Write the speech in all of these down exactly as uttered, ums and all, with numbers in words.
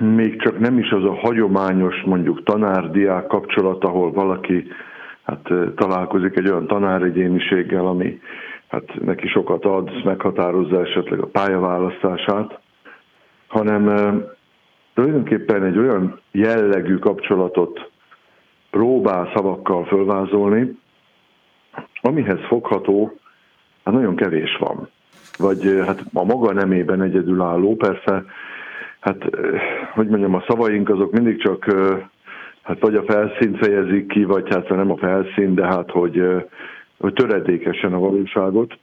még csak nem is az a hagyományos, mondjuk tanár-diák kapcsolat, ahol valaki hát találkozik egy olyan tanáregyéniséggel, ami hát neki sokat ad, meghatározza esetleg a pályaválasztását, hanem tulajdonképpen egy olyan jellegű kapcsolatot próbál szavakkal fölvázolni, amihez fogható, hát nagyon kevés van. Vagy hát a maga nemében egyedülálló, persze, hát hogy mondjam, a szavaink azok mindig csak hát vagy a felszínt fejezik ki, vagy hát nem a felszín, de hát hogy, hogy töredékesen a valóságot.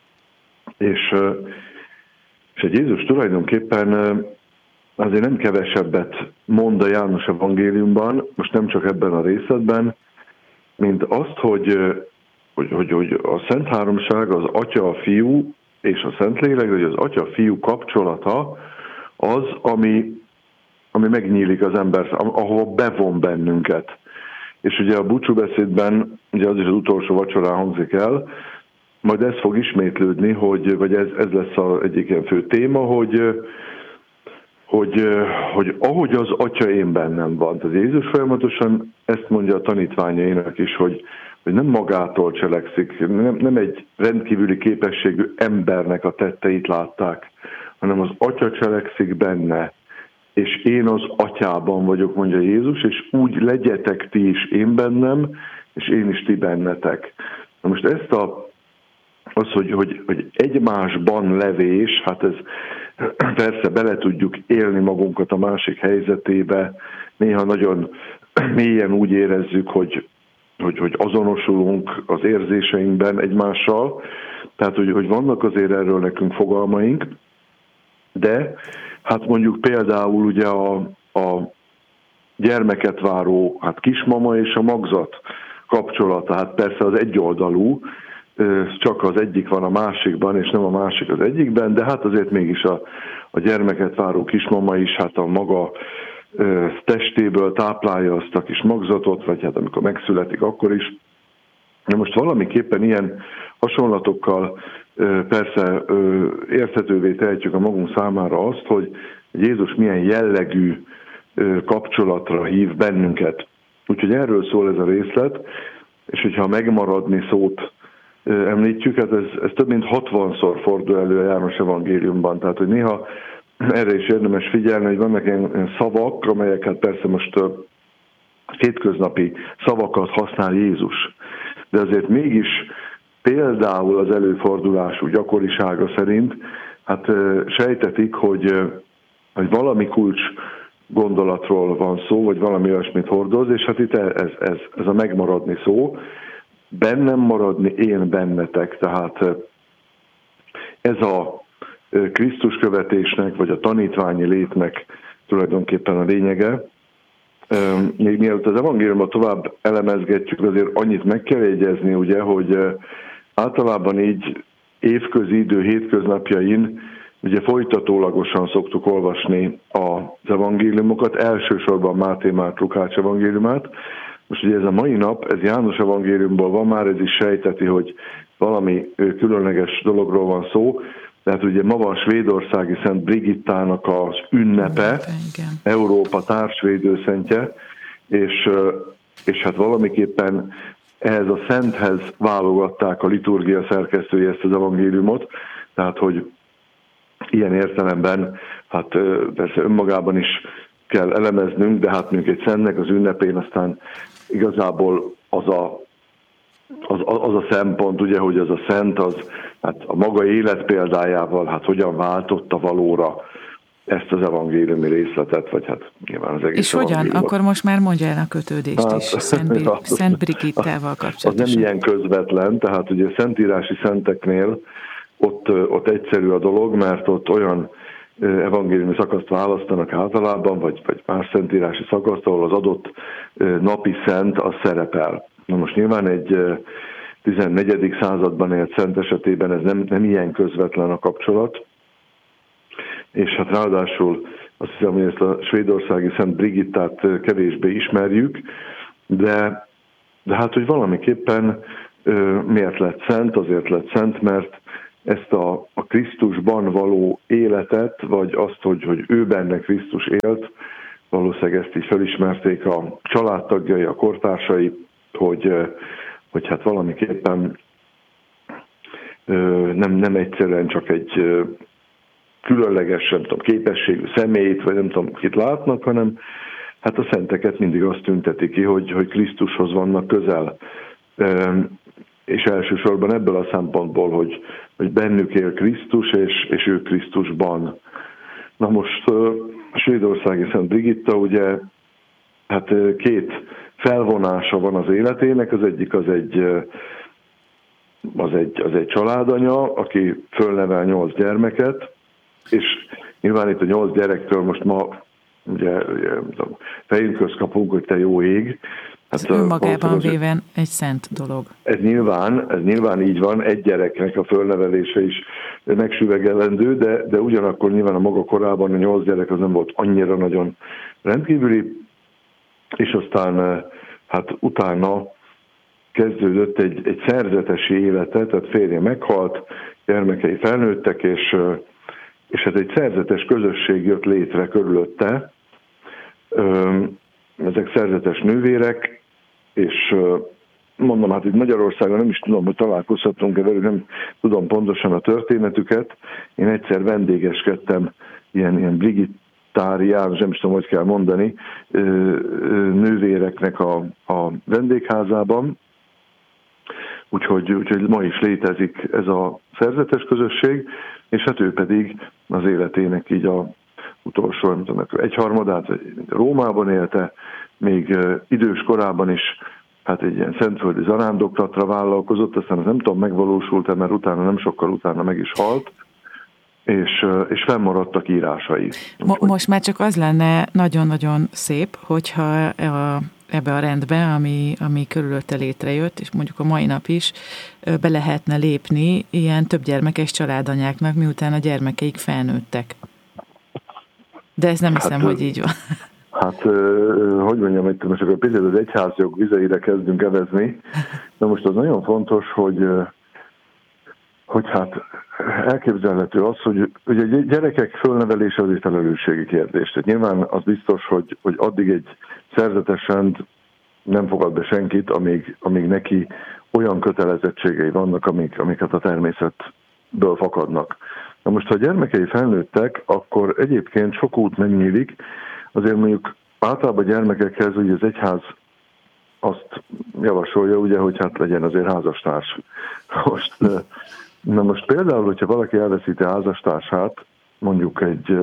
És, és egy Jézus tulajdonképpen azért nem kevesebbet mond a János evangéliumban, most nem csak ebben a részletben, mint azt, hogy, hogy, hogy, hogy a Szent Háromság, az Atya, a Fiú és a Szentlélek, hogy az Atya-Fiú kapcsolata az, ami, ami megnyílik az ember, ahova bevon bennünket. És ugye a búcsúbeszédben, ugye az is az utolsó vacsorán hangzik el, majd ez fog ismétlődni, hogy, vagy ez, ez lesz az egyik ilyen fő téma, hogy, hogy, hogy ahogy az Atya én bennem van. Tehát Jézus folyamatosan ezt mondja a tanítványainak is, hogy, hogy nem magától cselekszik, nem, nem egy rendkívüli képességű embernek a tetteit látták, hanem az Atya cselekszik benne, és én az Atyában vagyok, mondja Jézus, és úgy legyetek ti is én bennem, és én is ti bennetek. Na most ezt a, az, hogy, hogy, hogy egymásban levés, hát ez persze bele tudjuk élni magunkat a másik helyzetébe, néha nagyon mélyen úgy érezzük, hogy, hogy, hogy azonosulunk az érzéseinkben egymással, tehát hogy, hogy vannak azért erről nekünk fogalmaink, de hát mondjuk például ugye a, a gyermeket váró hát kismama és a magzat kapcsolata, hát persze az egyoldalú, csak az egyik van a másikban, és nem a másik az egyikben, de hát azért mégis a, a gyermeket váró kismama is hát a maga testéből táplálja azt a kis magzatot, vagy hát amikor megszületik, akkor is. Na most valamiképpen ilyen hasonlatokkal persze érthetővé tehetjük a magunk számára azt, hogy Jézus milyen jellegű kapcsolatra hív bennünket. Úgyhogy erről szól ez a részlet, és hogyha megmaradni szót említjük, hát ez, ez több mint hatvanszor fordul elő a János evangéliumban, tehát hogy néha erre is érdemes figyelni, hogy vannak ilyen szavak, amelyeket persze most hétköznapi szavakat használ Jézus, de azért mégis például az előfordulású gyakorisága szerint hát sejtetik, hogy, hogy valami kulcs gondolatról van szó, vagy valami olyasmit hordoz, és hát itt ez, ez, ez a megmaradni szó, bennem maradni, én bennetek, tehát ez a Krisztus követésnek, vagy a tanítványi létnek tulajdonképpen a lényege. Még mielőtt az evangéliumot tovább elemezgetjük, azért annyit meg kell jegyezni, ugye, hogy általában így évközi idő hétköznapjain ugye folytatólagosan szoktuk olvasni az evangéliumokat, elsősorban Máté, Márk, Lukács evangéliumát. Most ugye ez a mai nap, ez János evangéliumból van, már ez is sejteti, hogy valami különleges dologról van szó. Tehát ugye ma van svédországi Szent Brigittának az ünnepe, igen. Európa társvédőszentje, és, és hát valamiképpen ehhez a szenthez válogatták a liturgia szerkesztői ezt az evangéliumot, tehát hogy ilyen értelemben, hát persze önmagában is kell elemeznünk, de hát mondjuk egy szentnek az ünnepén aztán igazából az a, az, az a szempont, ugye, hogy az a szent, az hát a maga élet példájával hát hogyan váltotta valóra ezt az evangéliumi részletet, vagy hát nyilván az egész. És hogyan? Akkor most már mondja el a kötődést hát, is Szent, Bri- Szent Brigittával kapcsolatosan. Az nem ilyen közvetlen, tehát ugye szentírási szenteknél ott, ott egyszerű a dolog, mert ott olyan evangéliumi szakaszt választanak általában, vagy, vagy más szentírási szakaszt, ahol az adott napi szent az szerepel. Na most nyilván egy tizennegyedik században élt szent esetében ez nem, nem ilyen közvetlen a kapcsolat, és hát ráadásul azt hiszem, hogy ezt a svédországi Szent Brigittát kevésbé ismerjük, de, de hát, hogy valamiképpen miért lett szent? Azért lett szent, mert ezt a, a Krisztusban való életet, vagy azt, hogy, hogy ő benne Krisztus élt, valószínűleg ezt így felismerték a családtagjai, a kortársai, hogy, hogy hát valamiképpen nem, nem egyszerűen csak egy különleges, nem tudom, képességű személyt, vagy nem tudom, kit látnak, hanem hát a szenteket mindig azt tünteti ki, hogy, hogy Krisztushoz vannak közel. És elsősorban ebből a szempontból, hogy, hogy bennük él Krisztus, és, és ő Krisztusban. Na most a svédországi Szent Brigitta, ugye, hát két felvonása van az életének, az egyik az egy, az egy, az egy családanya, aki fölnevel nyolc gyermeket, és nyilván itt a nyolc gyerektől most ma ugye fejünkhöz kapunk, hogy te jó ég. Hát ez önmagában véve egy szent dolog. Ez nyilván, ez nyilván így van, egy gyereknek a fölnevelése is megsüvegelendő, de, de ugyanakkor nyilván a maga korában a nyolc gyerek az nem volt annyira nagyon rendkívüli, és aztán hát utána kezdődött egy, egy szerzetesi élete, tehát férje meghalt, gyermekei felnőttek, és, és hát egy szerzetes közösség jött létre körülötte. Ezek szerzetes nővérek, és mondom, hát itt Magyarországon nem is tudom, hogy találkozhatunk-e velük, nem tudom pontosan a történetüket. Én egyszer vendégeskedtem ilyen, ilyen brigittárián, nem is tudom, hogy kell mondani, nővéreknek a, a vendégházában, úgyhogy, úgyhogy ma is létezik ez a szerzetes közösség, és hát ő pedig az életének így a utolsó, nem tudom, egyharmadát Rómában élte, még idős korában is hát egy ilyen szentföldi zarándoklatra vállalkozott, aztán az nem tudom, megvalósult-e, mert utána, nem sokkal utána meg is halt, és, és fennmaradtak írásai. Mo- most már csak az lenne nagyon-nagyon szép, hogyha a, ebbe a rendbe, ami, ami körülötte létrejött, és mondjuk a mai nap is be lehetne lépni ilyen többgyermekes családanyáknak, miután a gyermekeik felnőttek. De ez nem hiszem, hát, hogy így van. Hát, hogy mondjam, hogy most akkor például az egyházjog vizeire kezdünk evezni, de most az nagyon fontos, hogy, hogy hát elképzelhető az, hogy ugye gyerekek fölnevelése az egy felelősségi kérdés. Tehát nyilván az biztos, hogy, hogy addig egy szerzetes rend nem fogad be senkit, amíg, amíg neki olyan kötelezettségei vannak, amik, amiket a természetből fakadnak. Na most, ha a gyermekei felnőttek, akkor egyébként sok út megnyílik. Azért mondjuk általában gyermekekhez ugye az egyház azt javasolja, ugye, hogy hát legyen azért házastárs. Most, na most például, hogyha valaki elveszíti a házastársát, mondjuk egy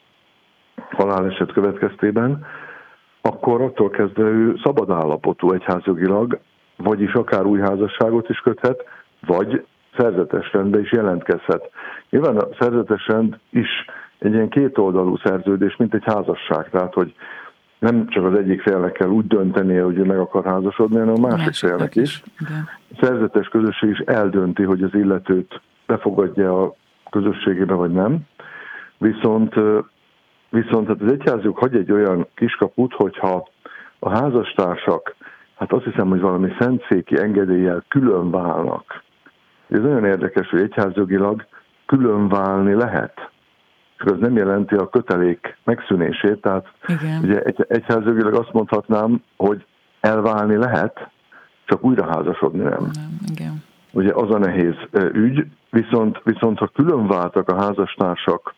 haláleset következtében, akkor attól kezdve ő szabad állapotú egyházjogilag, vagyis akár új házasságot is köthet, vagy szerzetes rendbe is jelentkezhet. Nyilván a szerzetes rend is egy ilyen kétoldalú szerződés, mint egy házasság, tehát hogy nem csak az egyik félnek kell úgy döntenie, hogy ő meg akar házasodni, hanem a másik, másik félnek is. is. A szerzetes közösség is eldönti, hogy az illetőt befogadja a közösségébe, vagy nem. Viszont, viszont hát az egyházjuk hagy egy olyan kiskaput, hogyha a házastársak, hát azt hiszem, hogy valami szentszéki engedéllyel külön válnak. Ez olyan érdekes, hogy egyházjogilag külön válni lehet. És az nem jelenti a kötelék megszűnését, tehát igen. Ugye egy, egyházjogilag azt mondhatnám, hogy elválni lehet, csak újra házasodni nem. nem igen. Ugye az a nehéz ügy, viszont, viszont ha külön váltak a házastársak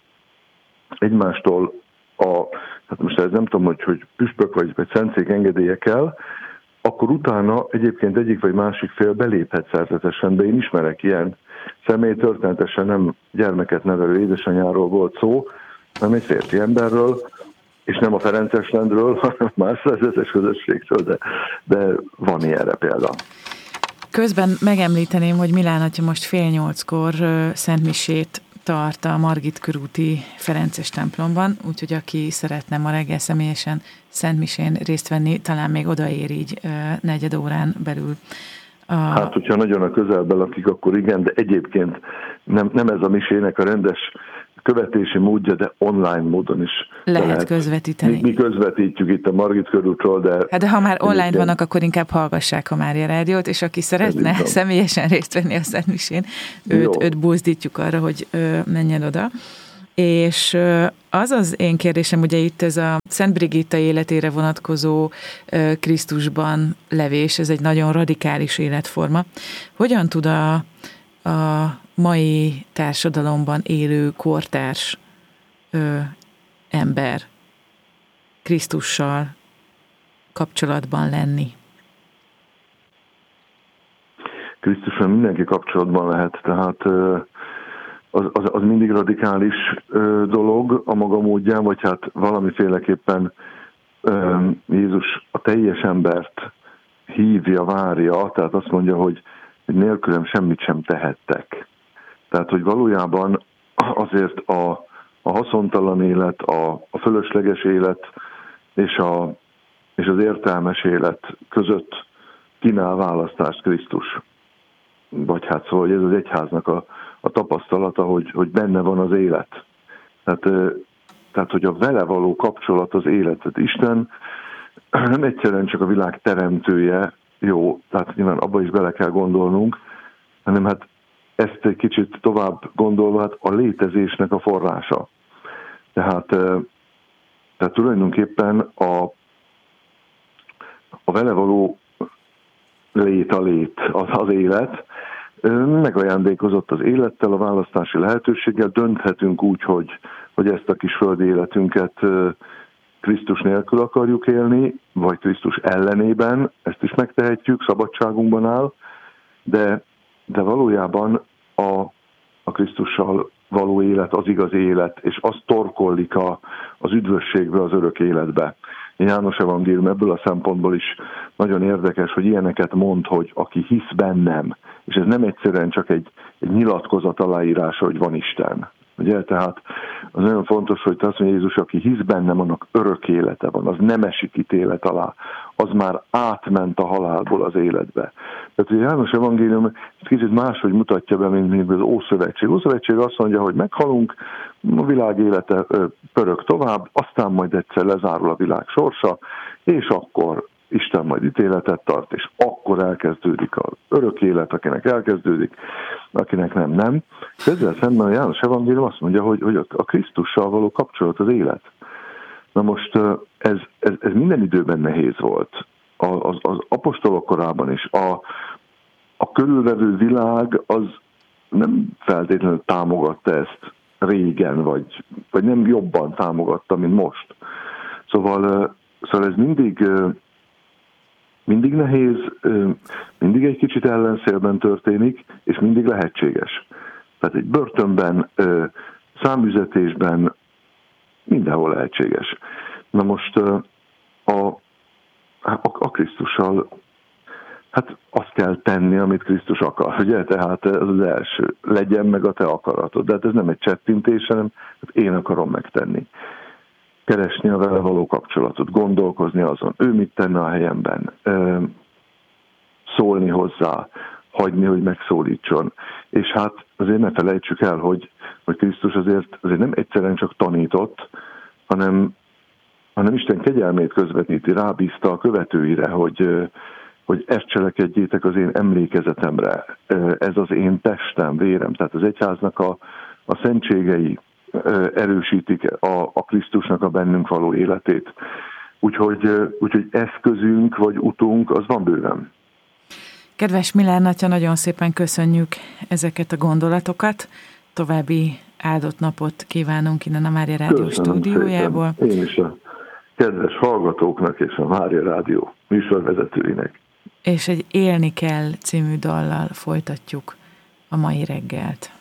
egymástól a, hát most ez nem tudom, hogy, hogy püspök vagy, vagy szentszék engedélyekkel, akkor utána egyébként egyik vagy másik fél beléphet szerzetes rendbe. Én ismerek ilyen személy, történetesen nem gyermeket nevelő édesanyáról volt szó, hanem egy férfi emberről, és nem a ferences rendről, hanem más szerzetes közösségről, de, de van ilyenre példa. Közben megemlíteném, hogy Milán atya most fél nyolckor szentmisét tart a Margit körúti Ferences templomban, úgyhogy aki szeretne ma reggel személyesen szentmisén részt venni, talán még odaér így negyed órán belül. A... Hát, hogyha nagyon a közelben lakik, akkor igen, de egyébként nem, nem ez a misének a rendes követési módja, de online módon is lehet, lehet közvetíteni. Mi, mi közvetítjük itt a Margit körútról, de... Hát de ha már online igen. vannak, akkor inkább hallgassák a Mária Rádiót, és aki szeretne személyesen részt venni a Szentmisén, őt, őt buzdítjuk arra, hogy ö, menjen oda. És az az én kérdésem, ugye itt ez a Szent Brigitta életére vonatkozó Krisztusban levés, ez egy nagyon radikális életforma. Hogyan tud a, a mai társadalomban élő kortárs ö, ember Krisztussal kapcsolatban lenni? Krisztussal mindenki kapcsolatban lehet, tehát az, az, az mindig radikális ö, dolog a maga módján, vagy hát valamiféleképpen ö, Jézus a teljes embert hívja, várja, tehát azt mondja, hogy, hogy nélkülem semmit sem tehettek. Tehát, hogy valójában azért a, a haszontalan élet, a, a fölösleges élet és, a, és az értelmes élet között kínál választást Krisztus. Vagy hát szóval, hogy ez az egyháznak a a tapasztalata, hogy, hogy benne van az élet. Tehát, tehát, hogy a vele való kapcsolat az életet. Isten nem egyszerűen csak a világ teremtője, jó, tehát nyilván abba is bele kell gondolnunk, hanem hát ezt egy kicsit tovább gondolva, hát a létezésnek a forrása. Tehát, tehát tulajdonképpen a, a vele való lét a lét, az, az élet, megajándékozott az élettel, a választási lehetőséggel, dönthetünk úgy, hogy, hogy ezt a kis földi életünket Krisztus nélkül akarjuk élni, vagy Krisztus ellenében, ezt is megtehetjük, szabadságunkban áll, de, de valójában a, a Krisztussal való élet az igazi élet, és az torkollik a, az üdvösségbe, az örök életbe. János evangélium ebből a szempontból is nagyon érdekes, hogy ilyeneket mond, hogy aki hisz bennem, és ez nem egyszerűen csak egy, egy nyilatkozat aláírása, hogy van Isten. Ugye? Tehát az nagyon fontos, hogy azt mondja Jézus, aki hisz bennem, annak örök élete van, az nem esik ítélet alá, az már átment a halálból az életbe. Tehát ugye János evangélium ezt kicsit máshogy mutatja be, mint, mint az Ószövetség. Az Ószövetség azt mondja, hogy meghalunk, a világ élete pörög tovább, aztán majd egyszer lezárul a világ sorsa, és akkor Isten majd ítéletet tart, és akkor elkezdődik az örök élet, akinek elkezdődik, akinek nem, nem. Ezzel szemben a János evangélium azt mondja, hogy, hogy a Krisztussal való kapcsolat az élet. Na most ez, ez, ez minden időben nehéz volt. Az, az apostolok korában is. A, a körülvevő világ az nem feltétlenül támogatta ezt régen, vagy, vagy nem jobban támogatta, mint most. Szóval, szóval ez mindig, mindig nehéz, mindig egy kicsit ellenszélben történik, és mindig lehetséges. Tehát egy börtönben, számüzetésben mindenhol lehetséges. Na most a, a, a Krisztussal hát azt kell tenni, amit Krisztus akar, ugye? Tehát ez az első. Legyen meg a te akaratod. De hát ez nem egy csettintés, hanem hát én akarom megtenni. Keresni a vele való kapcsolatot, gondolkozni azon, ő mit tenne a helyemben, szólni hozzá, hagyni, hogy megszólítson. És hát azért ne felejtsük el, hogy, hogy Krisztus azért, azért nem egyszerűen csak tanított, hanem, hanem Isten kegyelmét közvetíti, rábízta a követőire, hogy, hogy ezt cselekedjétek az én emlékezetemre, ez az én testem, vérem. Tehát az egyháznak a, a szentségei erősítik a, a Krisztusnak a bennünk való életét. Úgyhogy, úgyhogy eszközünk vagy utunk, az van bőven. Kedves Millán atya, nagyon szépen köszönjük ezeket a gondolatokat. További áldott napot kívánunk innen a Mária Rádió Köszönöm stúdiójából. Szépen. Én is a kedves hallgatóknak és a Mária Rádió műsorvezetőinek. És egy Élni kell című dallal folytatjuk a mai reggelt.